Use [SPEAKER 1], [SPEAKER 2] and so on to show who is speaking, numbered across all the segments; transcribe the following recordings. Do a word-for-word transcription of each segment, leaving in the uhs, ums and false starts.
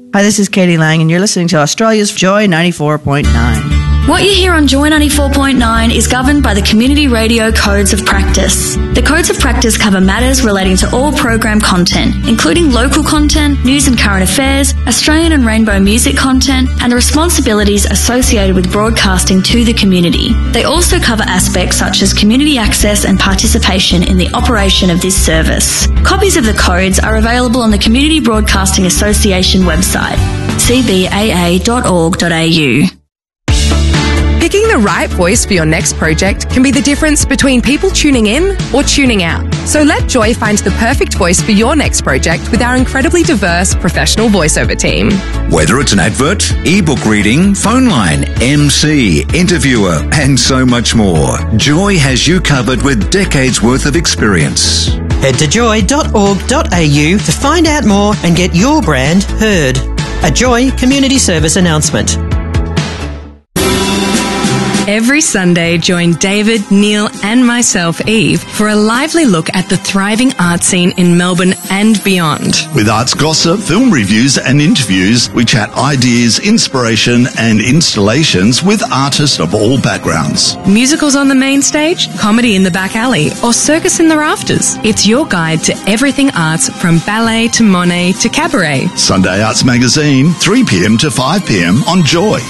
[SPEAKER 1] Hi, this is Katie Lang, and you're listening to Australia's Joy ninety-four point nine.
[SPEAKER 2] What you hear on Joy ninety-four point nine is governed by the Community Radio Codes of Practice. The Codes of Practice cover matters relating to all program content, including local content, news and current affairs, Australian and rainbow music content, and the responsibilities associated with broadcasting to the community. They also cover aspects such as community access and participation in the operation of this service. Copies of the codes are available on the Community Broadcasting Association website, c b a a dot org dot a u.
[SPEAKER 3] Picking the right voice for your next project can be the difference between people tuning in or tuning out. So let Joy find the perfect voice for your next project with our incredibly diverse professional voiceover team.
[SPEAKER 4] Whether it's an advert, ebook reading, phone line, M C, interviewer, and so much more, Joy has you covered with decades worth of experience.
[SPEAKER 5] Head to joy dot org dot a u to find out more and get your brand heard. A Joy Community Service announcement.
[SPEAKER 3] Every Sunday, join David, Neil and myself, Eve, for a lively look at the thriving art scene in Melbourne and beyond.
[SPEAKER 6] With arts gossip, film reviews and interviews, we chat ideas, inspiration and installations with artists of all backgrounds.
[SPEAKER 3] Musicals on the main stage, comedy in the back alley, or circus in the rafters. It's your guide to everything arts, from ballet to Monet to cabaret.
[SPEAKER 6] Sunday Arts Magazine, three p m to five p m on Joy.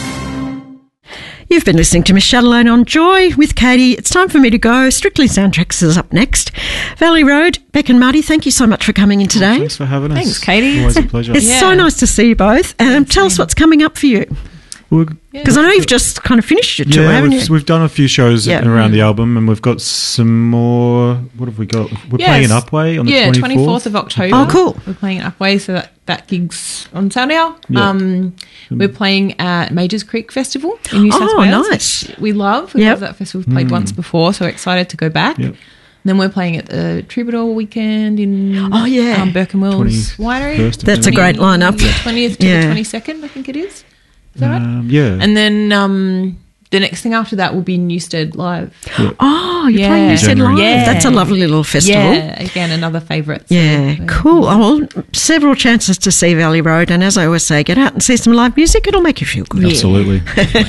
[SPEAKER 7] You've been listening to Miss Chatelaine on Joy with Katie. It's time for me to go. Strictly Soundtracks is up next. Valley Road, Beck and Marty, thank you so much for coming in today.
[SPEAKER 8] Oh, thanks for having us.
[SPEAKER 9] Thanks, Katie.
[SPEAKER 8] Always a pleasure.
[SPEAKER 7] It's
[SPEAKER 9] Yeah.
[SPEAKER 7] so nice to see you both. Um, tell us what's coming up for you. Because I know you've just kind of finished your tour,
[SPEAKER 8] yeah,
[SPEAKER 7] haven't
[SPEAKER 8] we've,
[SPEAKER 7] you?
[SPEAKER 8] we've done a few shows
[SPEAKER 7] Yeah.
[SPEAKER 8] around the album, and we've got some more. What have we got? We're
[SPEAKER 9] Yes.
[SPEAKER 8] playing in Upway on the
[SPEAKER 9] yeah,
[SPEAKER 8] twenty-fourth.
[SPEAKER 9] twenty-fourth of October.
[SPEAKER 7] Oh, cool.
[SPEAKER 9] We're playing at Upway, so that, that gig's on sale now.
[SPEAKER 8] Yeah.
[SPEAKER 9] Um, we're playing at Majors Creek Festival in New South
[SPEAKER 7] Oh,
[SPEAKER 9] Wales.
[SPEAKER 7] nice.
[SPEAKER 9] Which we love. We
[SPEAKER 7] Yep.
[SPEAKER 9] love that festival. We've played once before, so we're excited to go back.
[SPEAKER 8] Yep.
[SPEAKER 9] Then we're playing at the Troubadour weekend in
[SPEAKER 7] Oh, yeah.
[SPEAKER 9] um, Burke and Wills Winery.
[SPEAKER 8] twenty-first of
[SPEAKER 7] That's a
[SPEAKER 8] January.
[SPEAKER 7] great lineup.
[SPEAKER 9] The twentieth to
[SPEAKER 7] Yeah.
[SPEAKER 9] the twenty-second, I think it is. Is that right?
[SPEAKER 8] Um, yeah.
[SPEAKER 9] And then um, the next thing after that will be Newstead Live.
[SPEAKER 7] Oh, you're
[SPEAKER 9] Yeah.
[SPEAKER 7] playing Newstead
[SPEAKER 8] January.
[SPEAKER 7] Live.
[SPEAKER 9] Yeah.
[SPEAKER 7] That's a lovely little festival.
[SPEAKER 9] Yeah, again, another favourite. So,
[SPEAKER 7] Yeah,
[SPEAKER 9] uh,
[SPEAKER 7] cool. Oh, well, several chances to see Valley Road, and as I always say, get out and see some live music. It'll make you feel good.
[SPEAKER 8] Absolutely.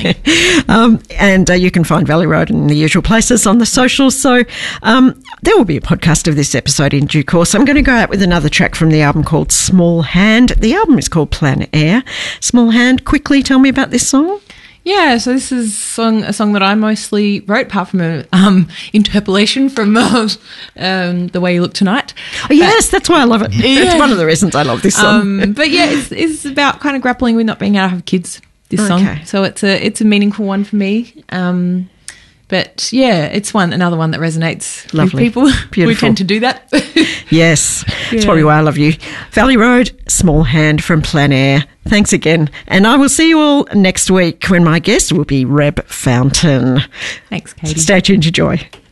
[SPEAKER 7] um, and uh, you can find Valley Road in the usual places on the socials. So um, there will be a podcast of this episode in due course. I'm going to go out with another track from the album called Small Hand. The album is called Plein Air. Small Hand, quickly tell me about this song.
[SPEAKER 9] Yeah, so this is song, a song that I mostly wrote, apart from an um, interpolation from uh, um, The Way You Look Tonight.
[SPEAKER 7] Oh, yes, that's why I love it.
[SPEAKER 9] Yeah.
[SPEAKER 7] It's one of the reasons I love this song.
[SPEAKER 9] Um, but yeah, it's, it's about kind of grappling with not being able to have kids, this
[SPEAKER 7] Okay.
[SPEAKER 9] song. So it's a it's a meaningful one for me. Um, but yeah, it's one another one that resonates
[SPEAKER 7] Lovely.
[SPEAKER 9] with people. We
[SPEAKER 7] Beautiful.
[SPEAKER 9] tend to do that.
[SPEAKER 7] Yes, that's
[SPEAKER 9] Yeah.
[SPEAKER 7] probably why I love you. Valley Road, Small Hand from Plein Air. Thanks again. And I will see you all next week when my guest will be Reb Fountain.
[SPEAKER 9] Thanks, Katie.
[SPEAKER 7] Stay tuned to Joy.